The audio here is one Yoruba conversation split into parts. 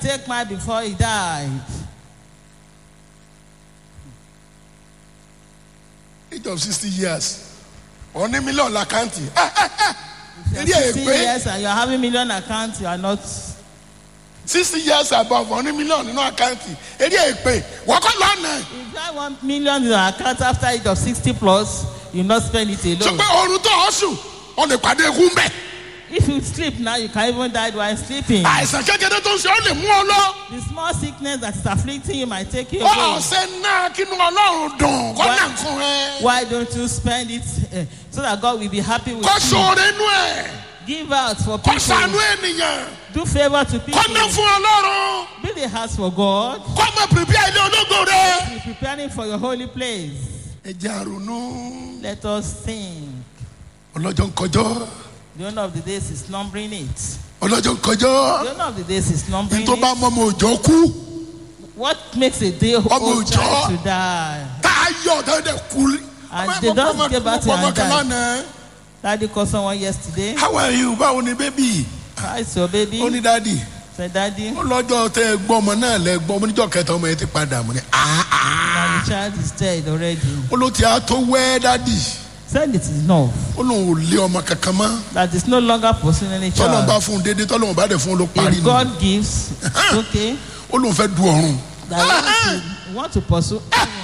take mine before he died. Age of 60 years. Only million account. If you're 60 years and you're having million accounts, you are not. 60 years above, only million no account. If you have 1 million in your account after age of 60 plus, you not spend it alone. If you sleep now, you can even die while sleeping. The small sickness that is afflicting you might take you away. Why don't you spend it so that God will be happy with you? Give out for people. Do favor to people. Build a house for God. Be preparing for your holy place. Let us think. The owner of the days is numbering it. The owner of the days is numbering it. What makes a day old child to die? And they don't get back to your dad. Daddy called someone yesterday. How are you? Baby? How is your baby? Only daddy. Say daddy. Now the child is dead already. Daddy. Said it is enough. That is no longer pursuing any child. If God gives, it's okay. That you want to pursue.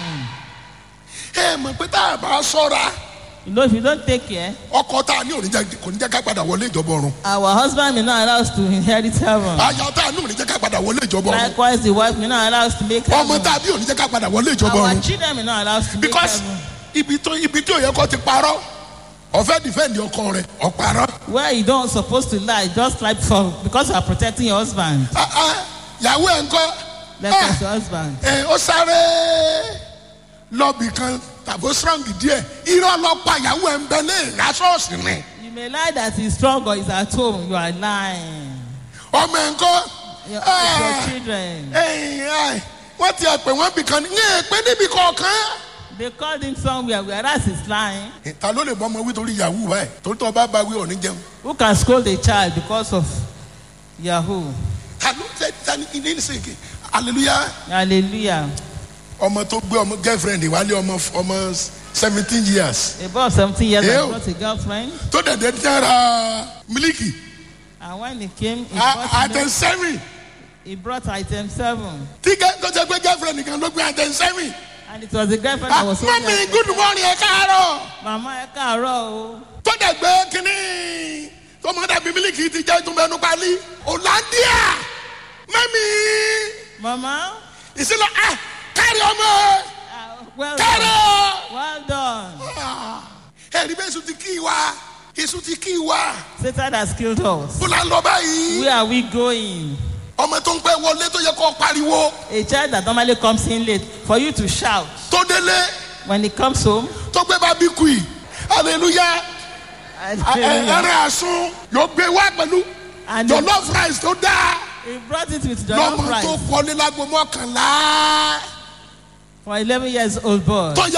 You know, if you don't take care, our husband may not allow us to inherit heaven. Likewise, the wife may not allow us to make heaven. Our children may not allow us to make heaven. Where you don't supposed to lie, just like because you are protecting your husband. Like your husband. You may lie that he's strong or he's at home. You are lying. Your children. They called him somewhere, whereas he's lying. Who can scold a child because of Yahoo? Hallelujah. Hallelujah. Girlfriend, 17 years. About 17 years, I brought a girlfriend. Miliki. And when he came, item 7. He brought item 7. And it was the girlfriend that was so Mommy, good morning, Ekaro. Mama, Ekaro. Mama. He said, carry on. Well done. Well done. Satan has killed us. Where are we going? A child that normally comes in late, for you to shout when he comes home. Hallelujah. And your love rise to die. He brought it with jollof rice. For 11 years old boy. You're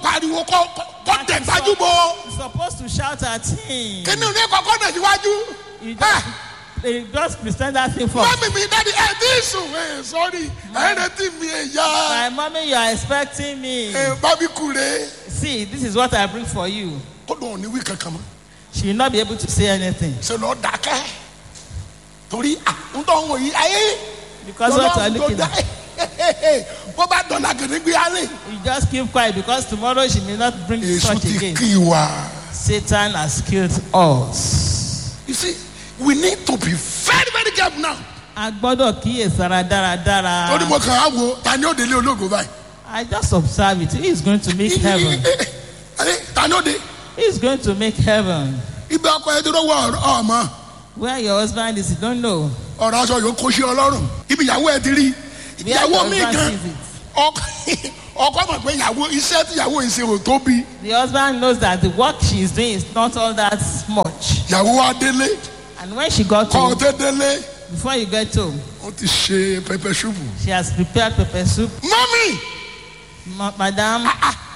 supposed to shout at him. You just present that thing for sorry. My mommy, you are expecting me. See, this is what I bring for you. She will not be able to say anything. Because what you are looking at. You just keep quiet because tomorrow she may not bring such again. Satan has killed us. You see, we need to be very, very careful now. I just observe it. He is going to make heaven. He is going to make heaven. Where your husband is, you don't know. The husband knows that the work she is doing is not all that much. And when she got home, before you get home, she has prepared pepper soup. Mommy! Madam,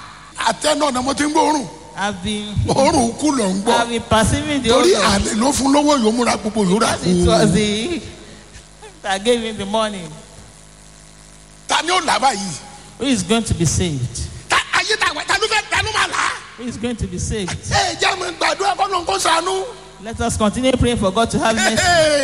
I've been perceiving the odor. It was I gave him the money. Who is going to be saved? Who is going to be saved? Let us continue praying for God to have mercy.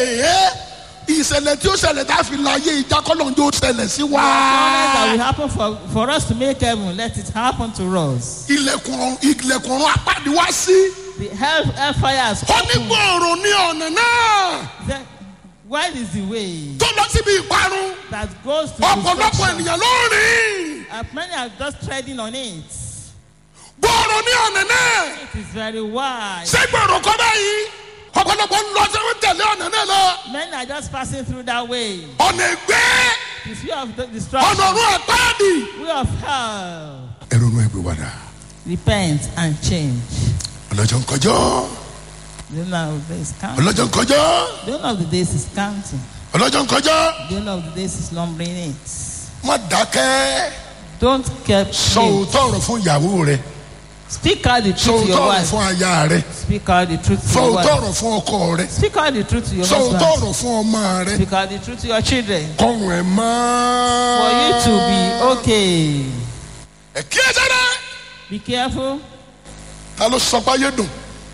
Ìṣẹ̀lẹ̀ tí ó ṣẹlẹ̀ tá a fi láyé ìjà kọ́lọ́njọ́ ó ṣẹlẹ̀ sí wa. That will happen for us to make heaven. Let it happen to us. Ilẹ̀kùn apádi wá sí. The hellfire has opened. Onígbòòrò ní ọ̀nà náà. Wide is the way. Tó lọ síbi ìparun. That goes to destruction. Ọ̀pọ̀lọpọ̀ ènìyàn ló rìn. Many are just treading on it. Gbòòrò ní ọ̀nà náà. It is very wide. Ṣé gbòòrò kọ́ báyìí? Ọ̀pọ̀lọpọ̀ ń lọ sí wọ́n tẹ̀lé ọ̀nà náà lọ. Men are just passing through that way. Ọ̀nà ìgbẹ́. The way of destruction. Ọ̀nà ọ̀run àpáàdì. Way of hell. Ẹ̀rọ inú ẹgbẹ́ wàdà. Repent and change. Ọlọ́jọ́ ń kọjọ́. The owner of the days is counting. Ọlọ́jọ́ ń kọjọ́. The owner of the days is counting. Ọlọ́jọ́ ń kọjọ́. The owner of the days is numbering it. Má dákẹ́. Don't keep sọ òótọ́ ọ̀rọ̀ fún ìyàwó rẹ. Speak out the truth to your wife. Sọ òótọ́ ọ̀rọ̀ fún aya rẹ. Speak out the truth to your wife. Sọ òótọ́ ọ̀rọ̀ fún ọkọ rẹ. Speak out the truth to your husband. Sọ òótọ́ ọ̀rọ̀ fún ọmọ rẹ. Speak out the truth to your children. Kọ̀rùn ẹ̀ mọ́. For you to be okay. Ẹ kí ẹ jẹ́rẹ́. Be careful. Ta ló sọ pé ayé dùn?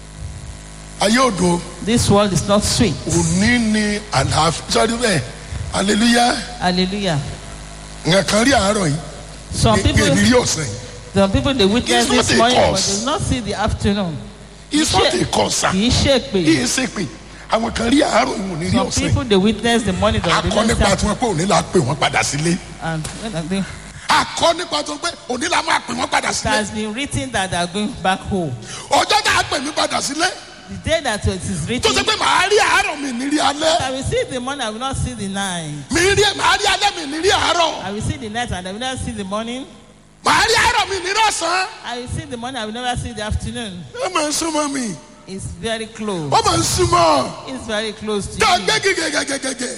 Ayé òdo. This world is not sweet. Òní ni àlàáfíà. Sọ́ọ́dún bẹ́ẹ̀. Hallelujah. Hallelujah. Nǹkan kan rí àárọ̀ yìí. Some people. Èmi rí ọ̀sẹ̀ yìí. Some people they witness this morning but they do not see the afternoon. It's not a cause. Kì í ṣèpè. Kì í ṣèpè. Àwọn kan rí àárọ̀ ìwọ̀n ní rí ọ̀sẹ̀. Some people they witness the morning that they don't see. Akọ nípa tí wọ́n pé òní la pè wọ́n padà sílé. And akọ nípa tó pé òní la máa pè wọ́n padà sílé. It has been written that they are going back home. Ọjọ́ tá a pè mí padà sílé. The day that it is written. Tó ṣe pé màá rí àárọ̀ mi ní rí alẹ́. I will see the morning, I will not see the night. Màá rí alẹ́ mi ní rí àárọ̀. I will see the night and I will not see the morning. Màá rí àárọ̀ mi ní rọ̀sán. I will see the morning, I will never see the afternoon. Ó máa ń súnmọ́ mi. It's very close. Ó máa ń súnmọ́. It's very close to you. Tó gbé gẹ́gẹ́gẹ́gẹ́gẹ́.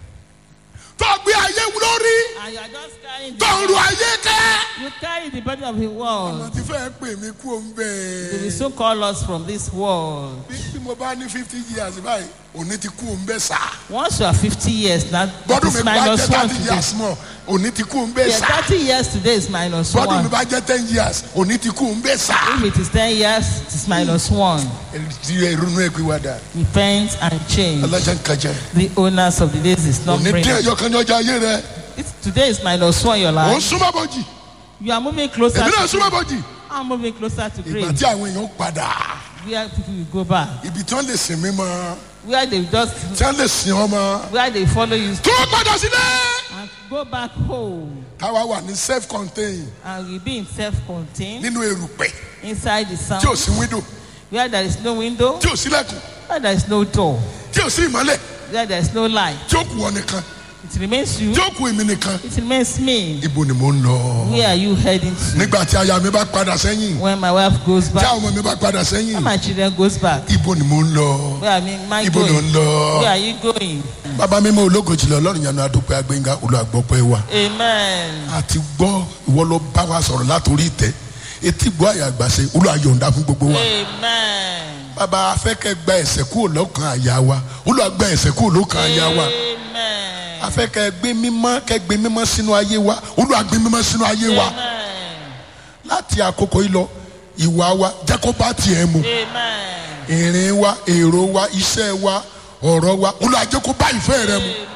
Tó gbé ayé lórí. And you are just carrying tó ń ru ayé ká. You carry the burden of the world. Ọmọ ti fẹ́ pè mí kú òun bẹ́ẹ̀. They will soon call us from this world. Bí mo bá ní 50 years báyìí, òní ti kú òun bẹ́ẹ̀ sá. Once you are 50 years now, bọ́dún mi bá jẹ́ 30 years mọ́, òní ti kú òun bẹ́ẹ̀ sá. 30 years today is -1. Bọ́dún mi bá jẹ́ 10 years, òní ti kú òun bẹ́ẹ̀ sá. If it is 10 years, it is -1. Ìrònú ẹ̀gbẹ́ wa dà. Repent and change. Alájà ń kájà. The owners of the days is not praying. Òní díẹ̀ yọ kan ní ọjà ayé rẹ. Today is -1 your life. Ó súnmọ́ bọ́jì. You are moving closer. Èmi náà súnmọ́ bọ́jì. I'm moving closer to grace. Ìgbà tí àwọn èèyàn padà. Where people will go back. Ibi tí wọ́n lè sìn mí mọ́. Where they just. Tí wọ́n lè sìn ọmọ. Where they follow you. Tó padà sílẹ̀. And go back home. Táwa wà ní self-contained. And we be in self-contained. Nínú erùpẹ̀. Inside the sound. Tí ò sí window. Where there is no window. Tí ò sí lẹ́kùn. Where there is no door. Tí ò sí ìmọ́lẹ̀. Where there is no light. Tí ó kù ọ nìkan. It remains you. Tí ó kù èmi nìkan. It remains me. Ibo ni mo ń lọ. Where are you heading to? Nígbà tí aya mi bá padà sẹ́yìn. When my wife goes back. Tí àwọn ọmọ mi bá padà sẹ́yìn. When my children goes back. Ibo ni mo ń lọ. Where am I Ibo going? ló ń lọ. Where are you going? Bàbá mi mọ ológo jùlọ Ọlọ́run yanu adúpẹ́ agbẹ́ngà olùgbọ́pẹ́ wa. Amen. Àti gbọ́ ìwọ ló bá wa sọ̀rọ̀ látòrí ìtẹ́ etí gbọ́ àyàgbàṣe olùyọ̀ǹda fún gbogbo wa. Amen. Bàbá afẹ́kẹ́ gba ẹ̀ṣẹ̀ kúrò lọ́kàn àyà wa olùgbà ẹ̀ṣẹ̀ kúrò lọ́kàn àyà wa. Amen. Afẹ́kẹ́ gbé mímọ́ sínú ayé wa olùgbé mímọ́ sínú ayé wa. Amen. Láti àkókò yìí lọ ìwà wa jẹ́ kó bá tiẹ̀ mu. Amen. Ìrìn wa èrò wa iṣẹ́ wa ọ̀rọ̀ wa olùjẹ́ kó bá ìfẹ́ rẹ mu. Amen.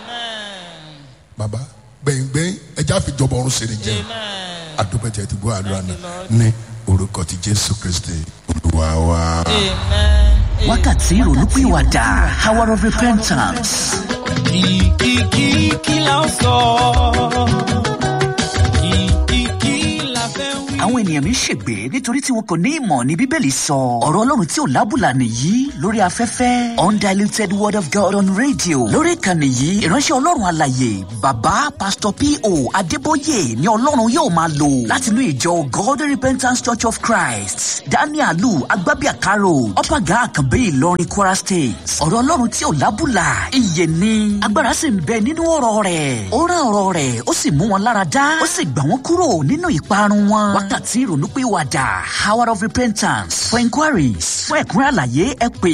Bàbá gbẹ̀ngbẹ̀ng ẹja fi jọba ọ̀run ṣèrè jẹ́. Amen. Adúpẹ́jẹ́ ti gbọ́ àdúrà náà ní orúkọ ti Jésù Kristi Olúwa wa. Amen. Wákàtí ìrònúpìwàdà, hour of repentance. Kí la ń sọ? Kí la fẹ́ wí? Àwọn ènìyàn mi ṣègbè nítorí tí wọn kò ní ìmọ̀ ní Bíbélì sọ. Ọ̀rọ̀ Ọlọ́run tí ò lábùlà nìyí lórí afẹ́fẹ́. Undiluted word of God on radio. Lórí ìkànnì yìí, ìránṣẹ́ Ọlọ́run alàyè, Bàbá Pastor P.O. Adébóyè ni Ọlọ́run yóò máa lò látinú ìjọ God Repentance Church of Christ. Danielu Agbabiakaro, Ọ̀pàgà Àkànbí Ìlọrin Kwara State. Ọ̀rọ̀ Ọlọ́run tí ò lábùlà, ìyè ni, agbára sì ń bẹ nínú ọ̀rọ̀ rẹ̀. Ó rán ọ̀rọ̀ rẹ̀, ó sì mú wọn lára dá, ó sì gbà wọ́n kúrò nínú ìparun wọn. Wákàtí ìrònúpìwàdà hour of repentance. For inquiries fún ẹ̀kúnrẹ́ àlàyé ẹ pè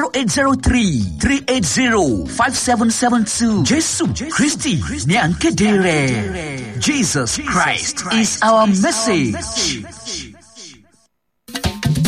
0803-380-5772. Jésù Kristi ní à ń kéde rẹ̀. Jesus Christ is our message.